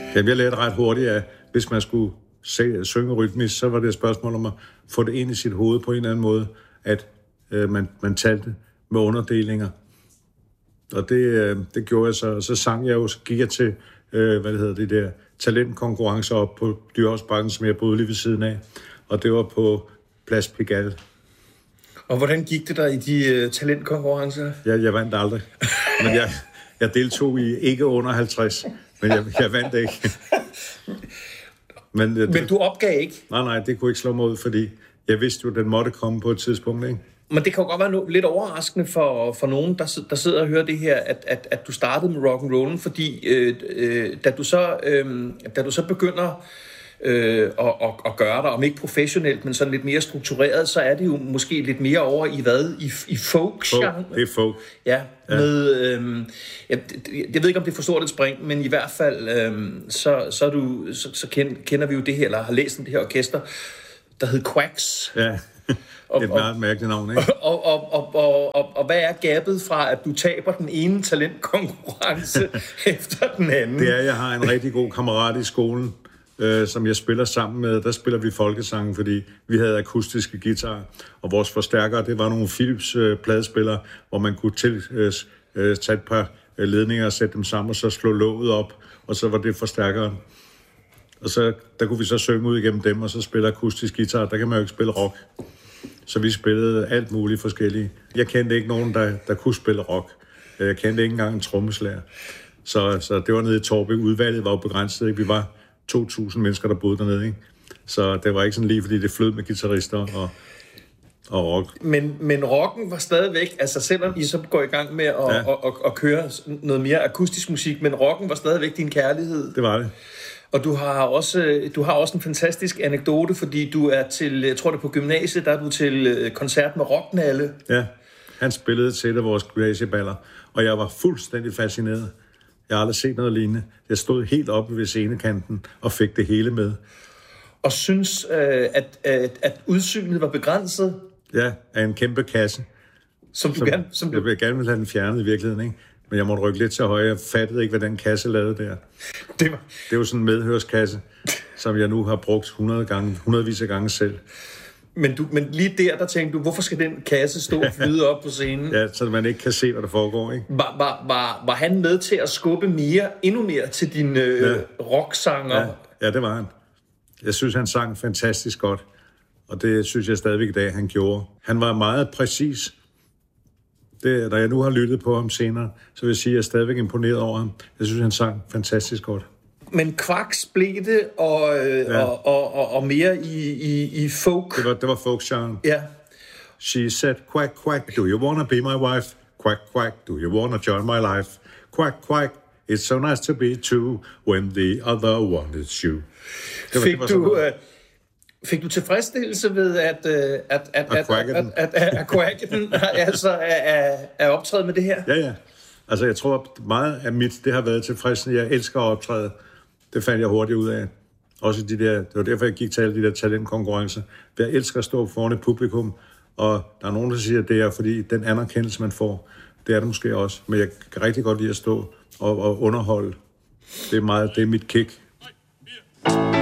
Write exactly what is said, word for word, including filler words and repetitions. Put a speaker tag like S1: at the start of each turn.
S1: Ja, jeg lærte ret hurtigt, at hvis man skulle se, synge rytmisk, så var det et spørgsmål om at få det ind i sit hoved på en eller anden måde, at øh, man, man talte med underdelinger. Og det, øh, det gjorde jeg så. Og så sang jeg jo, så gik jeg til, øh, hvad det hedder, det der talentkonkurrencer op på Dyrehavsbakken, som jeg boede lige ved siden af. Og det var på Plads Pigalle.
S2: Og hvordan gik det der i de uh, talentkonkurrencer?
S1: Jeg, jeg vandt aldrig. Men jeg, jeg deltog i ikke under halvtreds, men jeg, jeg vandt ikke. Men, det,
S2: men du opgav ikke?
S1: Nej, nej, det kunne ikke slå mig ud, fordi jeg vidste jo, at den måtte komme på et tidspunkt, ikke?
S2: Men det kan jo godt være no- lidt overraskende for, for nogen, der, der sidder og hører det her, at, at, at du startede med rock and rollen, fordi øh, øh, da, du så, øh, da du så begynder øh, at, at, at gøre det, om ikke professionelt, men sådan lidt mere struktureret, så er det jo måske lidt mere over i hvad? I, i folk?
S1: folk det er folk.
S2: Ja, ja. Med, øh, jeg, jeg ved ikke, om det er for stort et spring, men i hvert fald, øh, så, så, er du, så, så kender vi jo det her, eller har læst om det her orkester, der hed Quacks.
S1: Ja. Det er et meget mærkeligt navn, ikke?
S2: Og, og, og, og, og, og hvad er gabet fra, at du taber den ene talentkonkurrence efter den anden?
S1: Det er, at jeg har en rigtig god kammerat i skolen, øh, som jeg spiller sammen med. Der spiller vi folkesange, fordi vi havde akustiske guitarer. Og vores forstærkere, det var nogle Philips øh, pladespillere, hvor man kunne til, øh, øh, tage et par øh, ledninger og sætte dem sammen, og så slå låget op, og så var det forstærkeren. Og så der kunne vi så synge ud igennem dem, og så spille akustisk guitar. Der kan man jo ikke spille rock. Så vi spillede alt muligt forskellige. Jeg kendte ikke nogen, der, der kunne spille rock. Jeg kendte ikke engang en trommeslager. Så, så det var nede i Torby. Udvalget var jo begrænset. Ikke? Vi var to tusind mennesker, der boede dernede. Ikke? Så det var ikke sådan lige, fordi det flød med guitarister og, og rock.
S2: Men, men rocken var stadigvæk, altså selvom I så går i gang med at, ja. at, at, at køre noget mere akustisk musik, men rocken var stadigvæk din kærlighed.
S1: Det var det.
S2: Og du har også du har også en fantastisk anekdote, fordi du er til, jeg tror det er på gymnasiet, der er du til koncert med Rocknalle.
S1: Ja, han spillede til af vores gymnasieballer, og jeg var fuldstændig fascineret. Jeg har aldrig set noget lignende. Jeg stod helt oppe ved scenekanten og fik det hele med.
S2: Og synes, at, at, at udsynet var begrænset?
S1: Ja, af en kæmpe kasse.
S2: Som du
S1: som,
S2: gerne... Som du...
S1: Jeg gerne ville have den fjernet i virkeligheden, ikke? Men jeg måtte rykke lidt til højre. Jeg fattede ikke, hvad den kasse lavede der.
S2: Det var,
S1: det var sådan en medhørskasse, som jeg nu har brugt hundrede gange, hundredvis af gange selv.
S2: Men, du, men lige der, der tænkte du, hvorfor skal den kasse stå og flyde op på scenen?
S1: Ja, så man ikke kan se, hvad der foregår, ikke?
S2: Var, var, var, var han med til at skubbe mere, endnu mere til dine øh, ja. rocksanger?
S1: Ja. ja, det var han. Jeg synes, han sang fantastisk godt. Og det synes jeg stadigvæk i dag, han gjorde. Han var meget præcis. Det, da jeg nu har lyttet på ham senere, så vil jeg sige, at jeg er stadigvæk imponeret over ham. Jeg synes, han sang fantastisk godt.
S2: Men Quacks blev det, og, ja. og, og, og, og mere i, i, i folk.
S1: Det var, det var folk-genre.
S2: Ja.
S1: She said, quack, quack, do you wanna be my wife? Quack, quack, do you wanna join my life? Quack, quack, it's so nice to be two when the other one is you.
S2: Det var, Fik det var du... Uh... Fik du tilfredsstillelse ved at at at at at at, at, at, at quacke den, altså at, at optræde med det her?
S1: Ja, ja. Altså jeg tror at meget af mit det har været tilfredsstillende. Jeg elsker at optræde. Det fandt jeg hurtigt ud af. Også de der. Det var derfor jeg gik til alle de der talentkonkurrencer. Jeg elsker at stå foran et publikum, og der er nogen der siger at det er fordi den anerkendelse man får, det er det måske også. Men jeg kan rigtig godt lide at stå og, og underholde. Det er meget det er mit kick.